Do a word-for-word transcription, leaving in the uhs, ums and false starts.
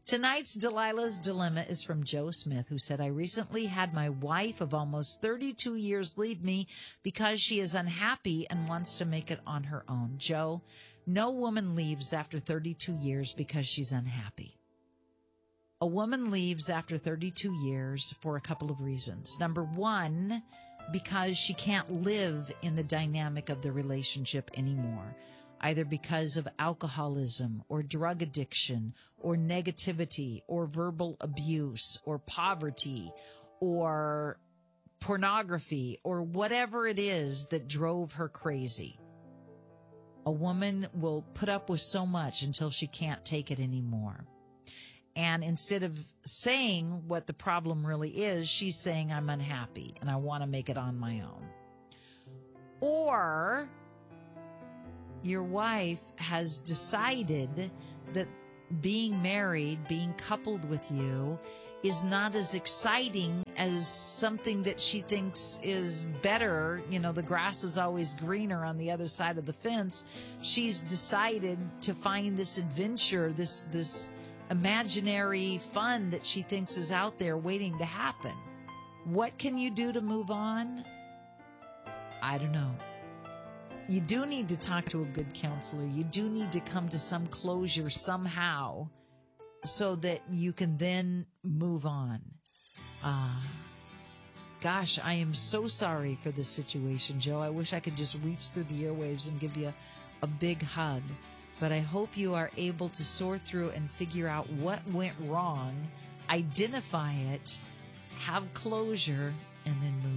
Tonight's Delilah's Dilemma is from Joe Smith, who said, I recently had my wife of almost thirty-two years leave me because she is unhappy and wants to make it on her own. Joe, no woman leaves after thirty-two years because she's unhappy. A woman leaves after thirty-two years for a couple of reasons. Number one, because she can't live in the dynamic of the relationship anymore, either because of alcoholism or drug addiction or negativity or verbal abuse or poverty or pornography or whatever it is that drove her crazy. A woman will put up with so much until she can't take it anymore. And instead of saying what the problem really is, she's saying, I'm unhappy and I want to make it on my own. Or your wife has decided that being married, being coupled with you, is not as exciting as something that she thinks is better. You know, the grass is always greener on the other side of the fence. She's decided to find this adventure, this, this imaginary fun that she thinks is out there waiting to happen. What can you do to move on? I don't know. You do need to talk to a good counselor. You do need to come to some closure somehow so that you can then move on. Uh, gosh, I am so sorry for this situation, Joe. I wish I could just reach through the airwaves and give you a, a big hug. But I hope you are able to sort through and figure out what went wrong, identify it, have closure, and then move